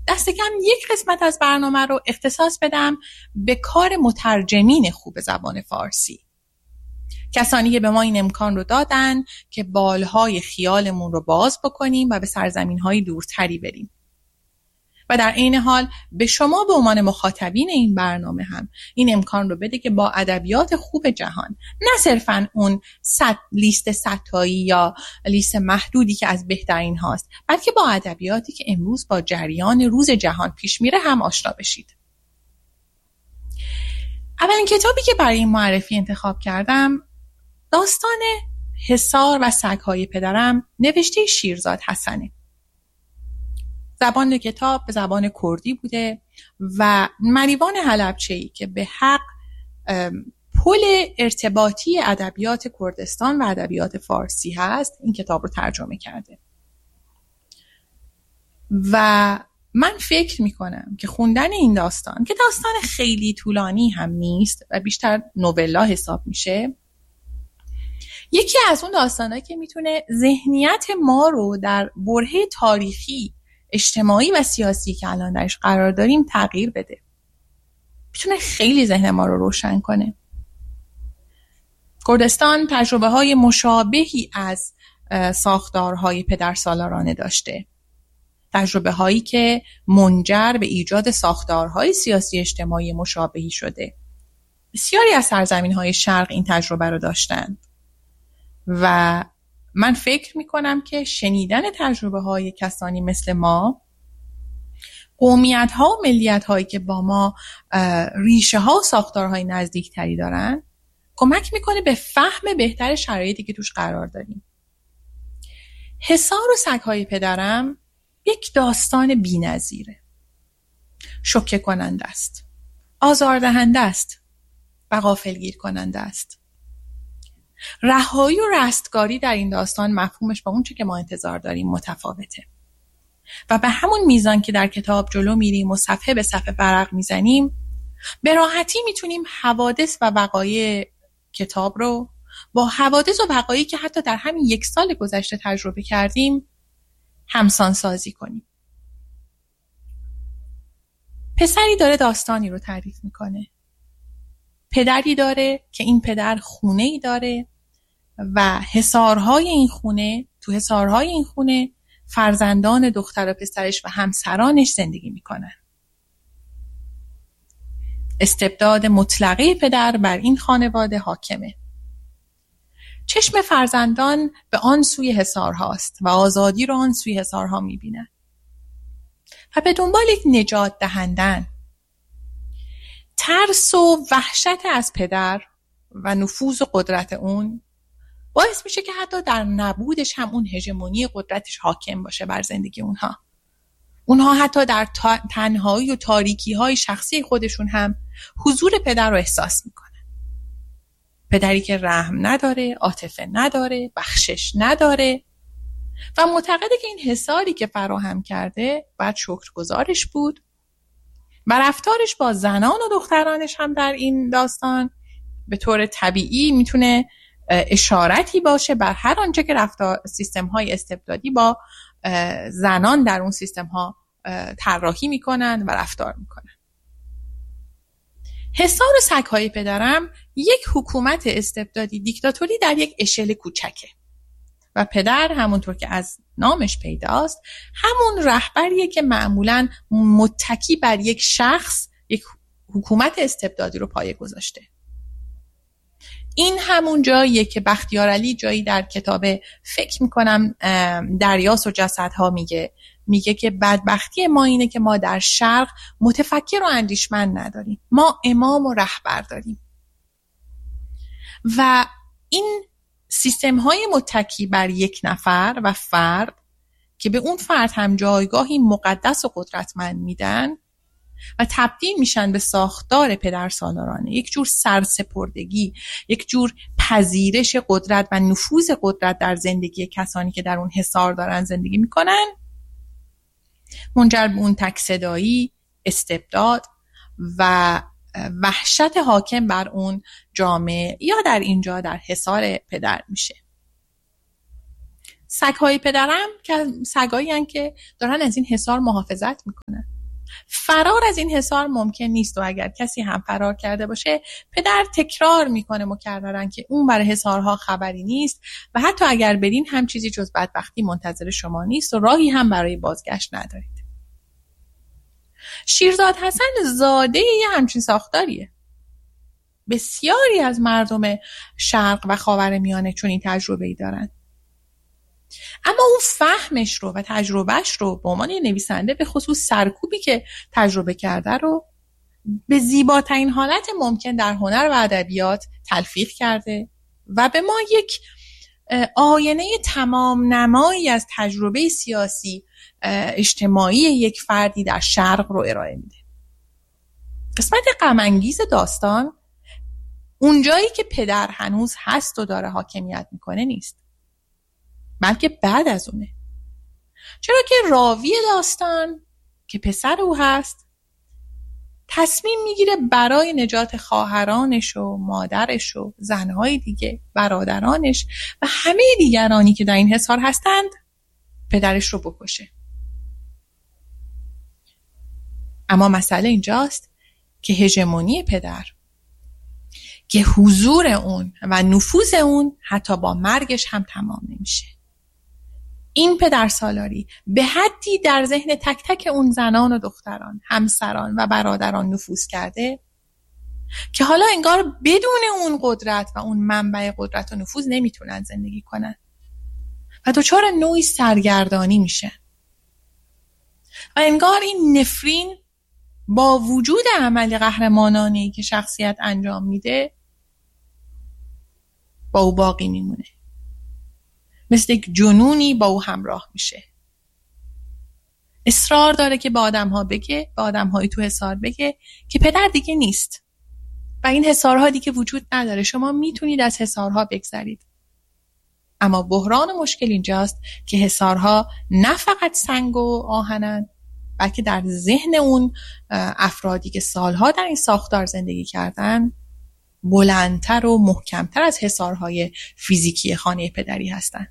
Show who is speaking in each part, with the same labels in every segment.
Speaker 1: دست کم یک قسمت از برنامه رو اختصاص بدم به کار مترجمین خوب زبان فارسی. کسانی که به ما این امکان رو دادن که بالهای خیالمون رو باز بکنیم و به سرزمین‌های دورتری بریم. و در عین حال به شما به عنوان مخاطبین این برنامه هم این امکان رو بده که با ادبیات خوب جهان، نه صرفاً اون لیست صدتایی یا لیست محدودی که از بهترین هاست، بلکه با ادبیاتی که امروز با جریان روز جهان پیش میره هم آشنا بشید. اولین کتابی که برای این معرفی انتخاب کردم داستان حصار و سگ‌های پدرم نوشته شیرزاد حسنه. زبان کتاب به زبان کردی بوده و مریوان حلبچه‌ای که به حق پل ارتباطی ادبیات کردستان و ادبیات فارسی هست این کتاب رو ترجمه کرده. و من فکر میکنم که خوندن این داستان که داستان خیلی طولانی هم نیست و بیشتر نوولا حساب میشه، یکی از اون داستانایی که میتونه ذهنیت ما رو در برهه تاریخی، اجتماعی و سیاسی که الان درش قرار داریم تغییر بده. میتونه خیلی ذهن ما رو روشن کنه. کردستان تجربه های مشابهی از ساختارهای پدرسالارانه داشته. تجربه هایی که منجر به ایجاد ساختارهای سیاسی اجتماعی مشابهی شده. بسیاری از سرزمین های شرق این تجربه رو داشتن و من فکر میکنم که شنیدن تجربه های کسانی مثل ما، قومیت ها و ملیت هایی که با ما ریشه ها و ساختارهای نزدیک تری دارن کمک میکنه به فهم بهتر شرایطی که توش قرار داریم. حصار و سگ‌های پدرم یک داستان بی‌نظیره. شوکه کننده است، آزاردهنده است و غافلگیر کننده است. رهایی و رستگاری در این داستان مفهومش با اون چه که ما انتظار داریم متفاوته و به همون میزان که در کتاب جلو میریم و صفحه به صفحه ورق میزنیم به راحتی میتونیم حوادث و وقایع کتاب رو با حوادث و وقایعی که حتی در همین 1 سال گذشته تجربه کردیم همسان سازی کنیم. پسری داره داستانی رو تعریف میکنه. پدری داره که این پدر خونه‌ای داره و حصارهای این خونه، تو حصارهای این خونه فرزندان دختر و پسرش و همسرانش زندگی میکنن. استبداد مطلقه پدر بر این خانواده حاکمه. چشم فرزندان به آن سوی حصارهاست و آزادی رو آن سوی حصارها میبینن و به دنبال یک نجات دهندن. ترس و وحشت از پدر و نفوذ و قدرت اون باعث میشه که حتی در نبودش هم اون هژمونی قدرتش حاکم باشه بر زندگی اونها. اونها حتی در تنهایی و تاریکی های شخصی خودشون هم حضور پدر رو احساس میکنن. پدری که رحم نداره، عاطفه نداره، بخشش نداره و معتقده که این حصاری که فراهم کرده باید شکرگزارش بود و رفتارش با زنان و دخترانش هم در این داستان به طور طبیعی میتونه اشارتی باشه بر هر آنچه که رفتار سیستم های استبدادی با زنان در اون سیستم ها طراحی میکنن و رفتار میکنن. حصار و سگ‌های پدرم یک حکومت استبدادی دیکتاتوری در یک اشل کوچکه و پدر همونطور که از نامش پیداست همون رهبریه که معمولاً متکی بر یک شخص یک حکومت استبدادی رو پایه گذاشته. این همون جاییه که بختیار علی جایی در کتاب فکر میکنم دریاست و جسدها میگه که بدبختی ما اینه که ما در شرق متفکر و اندیشمند نداریم، ما امام و رهبر داریم و این سیستم های متکی بر یک نفر و فرد که به اون فرد هم جایگاهی مقدس و قدرتمند میدن و تبدیل میشن به ساختار پدرسالارانه، یک جور سرسپردگی، یک جور پذیرش قدرت و نفوذ قدرت در زندگی کسانی که در اون حصار دارن زندگی میکنن، منجر به اون تک‌صدایی، استبداد و وحشت حاکم بر اون جامعه یا در اینجا در حصار پدر میشه. سگ‌های پدرم که سگایی هستن که دارن از این حصار محافظت میکنن. فرار از این حصار ممکن نیست و اگر کسی هم فرار کرده باشه پدر تکرار میکنه مکررن که اون برای حصارها خبری نیست و حتی اگر برین هم چیزی جز بدبختی منتظر شما نیست و راهی هم برای بازگشت ندارید. شیرزاد حسن زاده یه همچین ساختاریه. بسیاری از مردم شرق و خاورمیانه چون این تجربه‌ای دارن، اما اون فهمش رو و تجربهش رو به عنوان نویسنده به خصوص سرکوبی که تجربه کرده رو به زیباترین حالت ممکن در هنر و ادبیات تلفیق کرده و به ما یک آینه تمام نمایی از تجربه سیاسی اجتماعی یک فردی در شرق رو ارائه میده. قسمت غم انگیز داستان اونجایی که پدر هنوز هست و داره حاکمیت میکنه نیست، بلکه بعد از اونه. چرا که راوی داستان که پسر او هست تصمیم میگیره برای نجات خواهرانش و مادرش و زنهای دیگه، برادرانش و همه دیگرانی که در این حصار هستند پدرش رو بکشه. اما مسئله اینجاست که هژمونی پدر، که حضور اون و نفوذ اون حتی با مرگش هم تمام نمیشه. این پدر سالاری به حدی در ذهن تک تک اون زنان و دختران، همسران و برادران نفوذ کرده که حالا انگار بدون اون قدرت و اون منبع قدرت و نفوذ نمیتونن زندگی کنن و دچار نوعی سرگردانی میشه و انگار این نفرین با وجود عمل قهرمانانه‌ای که شخصیت انجام میده با او باقی میمونه، مثل یک جنونی با او همراه میشه. اصرار داره که به آدم‌ها بگه، به آدم‌های تو حصار بگه که پدر دیگه نیست و این حصارها دیگه وجود نداره، شما میتونید از حصارها بگذرید. اما بحران و مشکل اینجاست که حصارها نه فقط سنگ و آهنن، بلکه در ذهن اون افرادی که سالها در این ساختار زندگی کردن بلندتر و محکمتر از حصارهای فیزیکی خانه پدری هستن.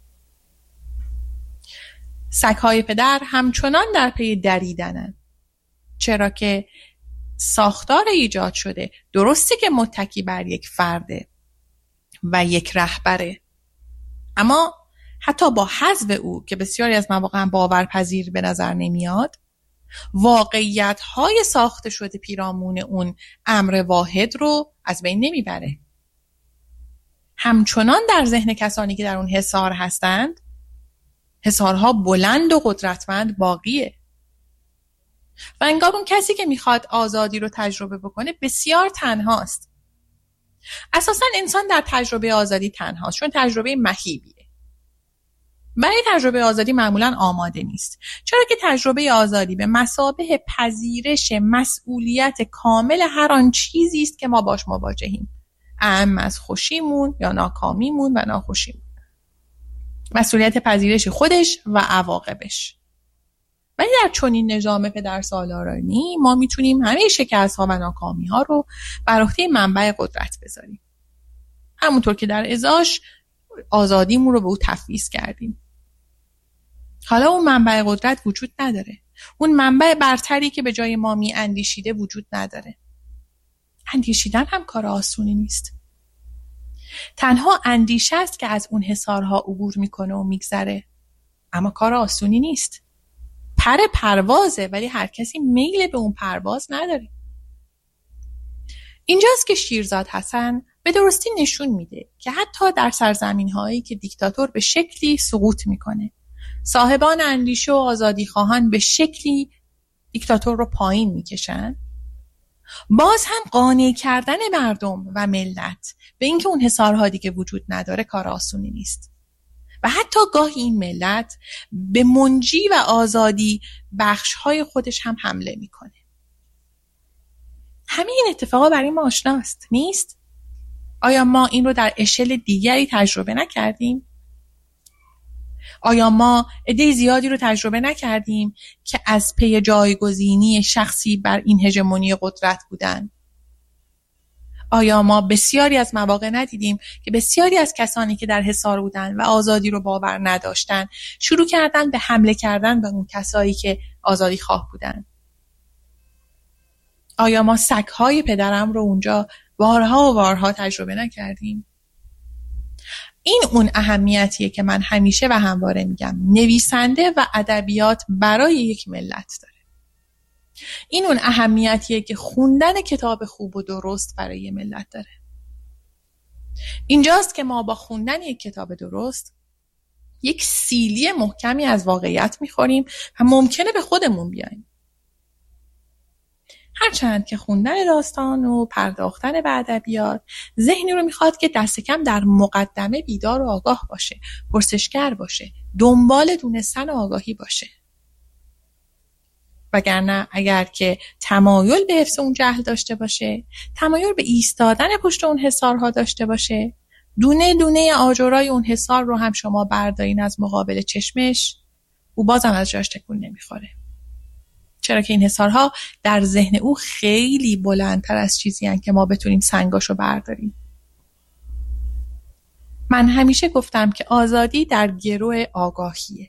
Speaker 1: سگ‌های پدر همچنان در پی دریدنن، چرا که ساختار ایجاد شده درسته که متکی بر یک فرده و یک رهبره، اما حتی با حذف او که بسیاری از مواقع هم باورپذیر به نظر نمیاد، واقعیت‌های ساخته شده پیرامون اون امر واحد رو از بین نمیبره. همچنان در ذهن کسانی که در اون حصار هستند حصارها بلند و قدرتمند باقیه و انگار اون کسی که میخواد آزادی رو تجربه بکنه بسیار تنهاست. اساساً انسان در تجربه آزادی تنهاست چون تجربه مهیبیه. برای تجربه آزادی معمولاً آماده نیست، چرا که تجربه آزادی به مثابه پذیرش مسئولیت کامل هر آن چیزی است که ما باش مواجهیم، اعم از خوشیمون یا ناکامیمون و ناخوشیمون، مسئولیت پذیرش خودش و عواقبش. ولی در چنین نظام پدرسالارانی ما میتونیم همه شکست‌ها و ناکامی‌ها رو بر عهده منبع قدرت بذاریم، همونطور که در ازاش آزادیمون رو به او تفویض کردیم. حالا اون منبع قدرت وجود نداره، اون منبع برتری که به جای ما می اندیشیده وجود نداره. اندیشیدن هم کار آسونی نیست. تنها اندیشه است که از اون حصارها عبور میکنه و میگذره، اما کار آسونی نیست. پروازه ولی هر کسی میل به اون پرواز نداره. اینجاست که شیرزاد حسن به درستی نشون میده که حتی در سرزمین‌هایی که دیکتاتور به شکلی سقوط میکنه، صاحبان اندیشه و آزادی خواهان به شکلی دیکتاتور رو پایین میکشن، باز هم قانع کردن مردم و ملت به اینکه اون حصارها دیگه وجود نداره کار آسونی نیست و حتی گاهی این ملت به منجی و آزادی بخش‌های خودش هم حمله میکنه. همه این اتفاقا برای ما آشناست، نیست؟ آیا ما این رو در اشل دیگری تجربه نکردیم؟ آیا ما عده زیادی رو تجربه نکردیم که از پی جایگزینی شخصی بر این هژمونی قدرت بودن؟ آیا ما بسیاری از مواقع ندیدیم که بسیاری از کسانی که در حصار بودن و آزادی رو باور نداشتن شروع کردن به حمله کردن به اون کسایی که آزادی خواه بودن؟ آیا ما سگ‌های پدرم رو اونجا بارها و بارها تجربه نکردیم؟ این اون اهمیتیه که من همیشه و همواره میگم نویسنده و ادبیات برای یک ملت داره. این اون اهمیتیه که خوندن کتاب خوب و درست برای یک ملت داره. اینجاست که ما با خوندن یک کتاب درست یک سیلی محکمی از واقعیت میخوریم و ممکنه به خودمون بیاییم. هرچند که خوندن داستان و پرداختن به ادبیات ذهنی رو میخواد که دست کم در مقدمه بیدار و آگاه باشه، پرسشگر باشه، دنبال دونستن و آگاهی باشه. وگرنه اگر که تمایل به حفظ اون جهل داشته باشه، تمایل به ایستادن پشت اون حصارها داشته باشه، دونه دونه آجرای اون حصار رو هم شما بردارین از مقابل چشمش، او بازم از جاش تکون نمیخوره. چرا که این حصارها در ذهن او خیلی بلندتر از چیزی هستند که ما بتونیم سنگاشو برداریم. من همیشه گفتم که آزادی در گرو آگاهیه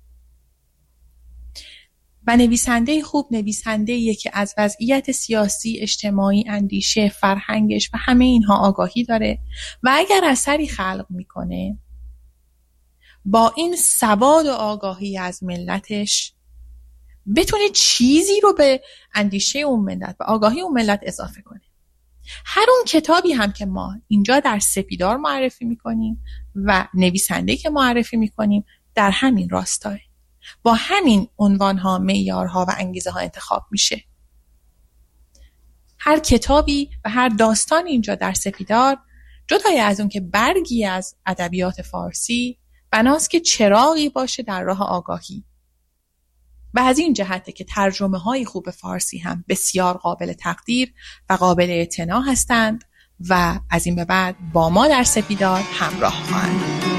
Speaker 1: و نویسنده خوب نویسنده‌ایه که از وضعیت سیاسی، اجتماعی، اندیشه، فرهنگش و همه اینها آگاهی داره و اگر اثری خلق میکنه با این سواد و آگاهی از ملتش بتونه چیزی رو به اندیشه اون ملت و آگاهی اون ملت اضافه کنه. هر اون کتابی هم که ما اینجا در سپیدار معرفی میکنیم و نویسنده که معرفی میکنیم در همین راستاه، با همین عنوانها، معیارها و انگیزه ها انتخاب میشه. هر کتابی و هر داستان اینجا در سپیدار جدای از اون که برگی از ادبیات فارسی بناست که چراغی باشه در راه آگاهی و از این جهته که ترجمه های خوب فارسی هم بسیار قابل تقدیر و قابل اعتنا هستند و از این به بعد با ما در سپیدار همراه خواهند.